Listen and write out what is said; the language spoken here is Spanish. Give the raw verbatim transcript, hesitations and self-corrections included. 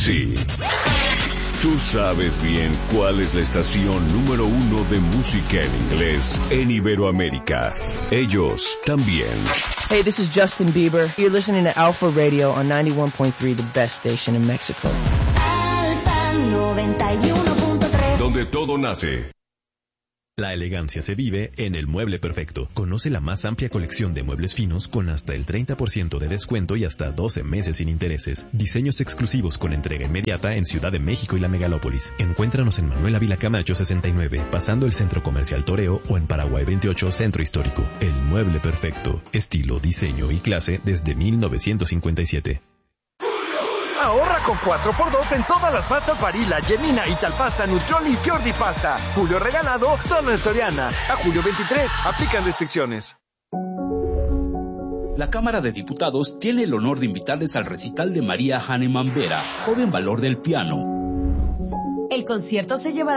Sí. Tú sabes bien cuál es la estación número uno de música en inglés en Iberoamérica. Ellos también. Hey, this is Justin Bieber. You're listening to Alpha Radio on ninety-one point three, the best station in Mexico. Alpha noventa y uno punto tres. Donde todo nace. La elegancia se vive en El Mueble Perfecto. Conoce la más amplia colección de muebles finos con hasta el treinta por ciento de descuento y hasta doce meses sin intereses. Diseños exclusivos con entrega inmediata en Ciudad de México y la Megalópolis. Encuéntranos en Manuel Ávila Camacho sesenta y nueve, pasando el Centro Comercial Toreo, o en Paraguay veintiocho, Centro Histórico. El Mueble Perfecto. Estilo, diseño y clase desde mil novecientos cincuenta y siete. Ahorra con cuatro por dos en todas las pastas Barilla, Gemina, Italpasta, Nutrioli y Fiordi Pasta. Julio regalado solo en Soriana. A julio veintitrés. Aplican restricciones. La Cámara de Diputados tiene el honor de invitarles al recital de María Hahnemann Vera, joven valor del piano. El concierto se llevará